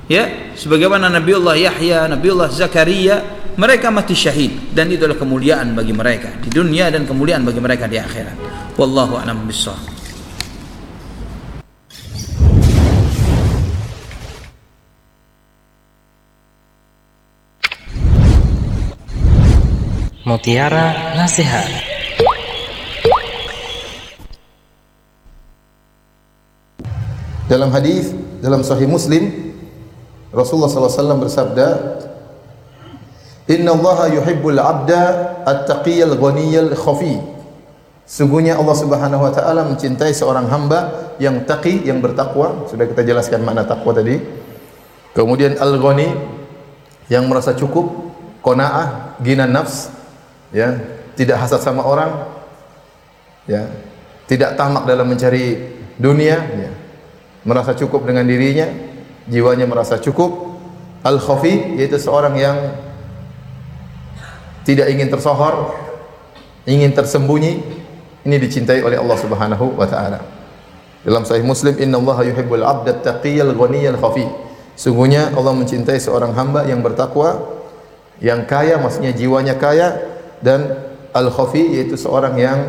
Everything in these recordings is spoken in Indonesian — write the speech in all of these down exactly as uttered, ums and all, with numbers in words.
ya, sebagaimana Nabiullah Yahya, Nabiullah Zakaria, mereka mati syahid, dan itu adalah kemuliaan bagi mereka di dunia dan kemuliaan bagi mereka di akhirat. Wallahu a'lam bishawab. Mutiara Nasihat. Dalam hadis dalam Sahih Muslim, Rasulullah sallallahu alaihi wasallam bersabda, "Inna Allaha yuhibbul 'abda at-taqiyyal ghaniyal khafi." Sungguhnya Allah Subhanahu wa taala mencintai seorang hamba yang taqi, yang bertakwa. Sudah kita jelaskan makna takwa tadi. Kemudian al-ghani, yang merasa cukup, qanaah, ghina nafs, ya, tidak hasad sama orang, ya, tidak tamak dalam mencari dunia, ya, merasa cukup dengan dirinya, jiwanya merasa cukup. Al-khafi, yaitu seorang yang tidak ingin tersohor, ingin tersembunyi. Ini dicintai oleh Allah Subhanahu wa taala. Dalam Sahih Muslim, innallaha yuhibbul 'abda at-taqiyyal ghaniyal khafi. Sungguhnya Allah mencintai seorang hamba yang bertakwa, yang kaya, maksudnya jiwanya kaya, dan al-khafi, yaitu seorang yang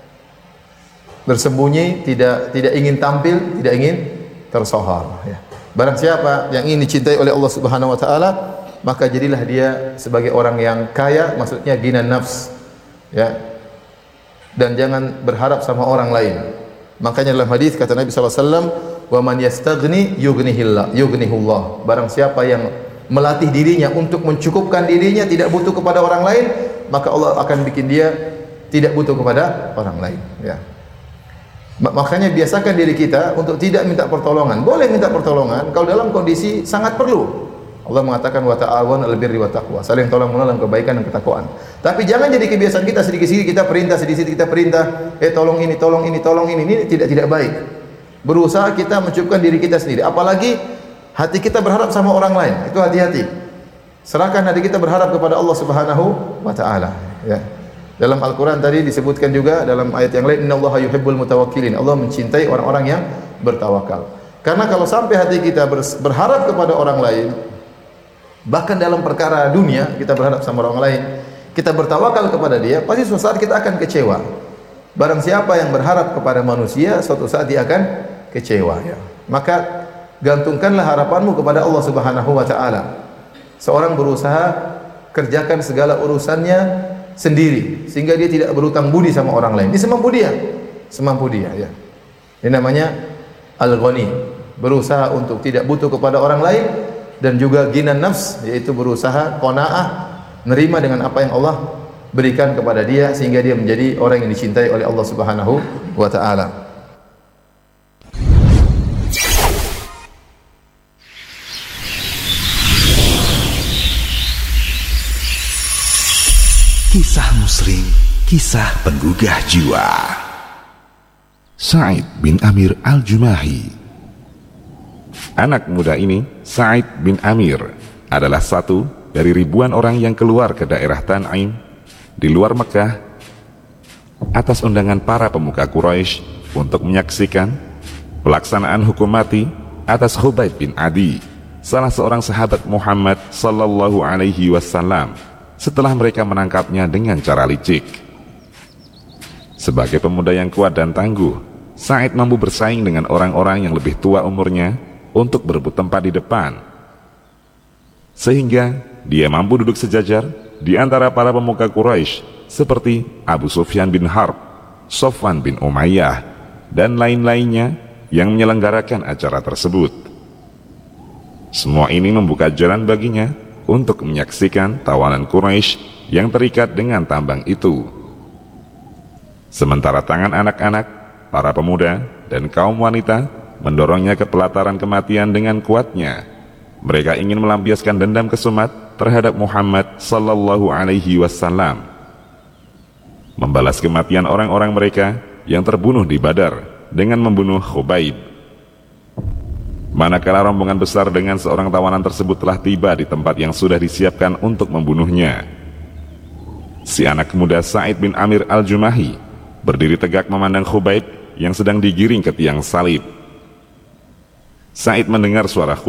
bersembunyi, tidak tidak ingin tampil, tidak ingin tersohor, ya. Barang siapa yang ingin dicintai oleh Allah Subhanahu wa taala, maka jadilah dia sebagai orang yang kaya, maksudnya ghina nafs, ya. Dan jangan berharap sama orang lain. Makanya dalam hadis kata Nabi sallallahu alaihi wasallam, "Wa man yastaghni yughnihillah, yughnihullah." Barang siapa yang melatih dirinya untuk mencukupkan dirinya, tidak butuh kepada orang lain, maka Allah akan bikin dia tidak butuh kepada orang lain, ya. Makanya biasakan diri kita untuk tidak minta pertolongan. Boleh minta pertolongan kalau dalam kondisi sangat perlu. Allah mengatakan wa ta'awun 'alal birri wat taqwa, saling tolong menolong kebaikan dan ketakwaan. Tapi jangan jadi kebiasaan kita, sedikit-sedikit kita perintah, sedikit-sedikit kita perintah, eh tolong ini, tolong ini, tolong ini. Ini tidak tidak baik. Berusaha kita mencukupkan diri kita sendiri. Apalagi hati kita berharap sama orang lain. Itu hati-hati. Serahkan hati kita berharap kepada Allah Subhanahu wa taala, ya. Dalam Al-Qur'an tadi disebutkan juga dalam ayat yang lain, innallaha yuhibbul mutawakkilin. Allah mencintai orang-orang yang bertawakal. Karena kalau sampai hati kita berharap kepada orang lain, bahkan dalam perkara dunia kita berharap sama orang lain, kita bertawakal kepada dia, pasti suatu saat kita akan kecewa. Barang siapa yang berharap kepada manusia, suatu saat dia akan kecewa, ya. Maka gantungkanlah harapanmu kepada Allah Subhanahu wa taala. Seorang berusaha kerjakan segala urusannya sendiri sehingga dia tidak berutang budi sama orang lain. Ini semampu dia, semampu dia, ya. Ini namanya al-ghani, berusaha untuk tidak butuh kepada orang lain, dan juga ghina nafs, yaitu berusaha qanaah, menerima dengan apa yang Allah berikan kepada dia sehingga dia menjadi orang yang dicintai oleh Allah Subhanahu wa taala. Kisah Muslim, kisah penggugah jiwa. Sa'id bin Amir Al-Jumahi. Anak muda ini, Sa'id bin Amir, adalah satu dari ribuan orang yang keluar ke daerah Tan'im di luar Mekah atas undangan para pemuka Quraisy untuk menyaksikan pelaksanaan hukum mati atas Khubayb bin Adi, salah seorang sahabat Muhammad sallallahu alaihi wasallam, setelah mereka menangkapnya dengan cara licik. Sebagai pemuda yang kuat dan tangguh, Sa'id mampu bersaing dengan orang-orang yang lebih tua umurnya untuk berebut tempat di depan, sehingga dia mampu duduk sejajar di antara para pemuka Quraisy seperti Abu Sufyan bin Harb, Sofwan bin Umayyah, dan lain-lainnya yang menyelenggarakan acara tersebut. Semua ini membuka jalan baginya untuk menyaksikan tawanan Quraisy yang terikat dengan tambang itu. Sementara tangan anak-anak, para pemuda, dan kaum wanita mendorongnya ke pelataran kematian dengan kuatnya. Mereka ingin melampiaskan dendam kesumat terhadap Muhammad sallallahu alaihi wasallam, membalas kematian orang-orang mereka yang terbunuh di Badar dengan membunuh Khubayb. Manakala rombongan besar dengan seorang tawanan tersebut telah tiba di tempat yang sudah disiapkan untuk membunuhnya, si anak muda Sa'id bin Amir Al-Jumahi berdiri tegak memandang Khubayb yang sedang digiring ke tiang salib. Sa'id mendengar suara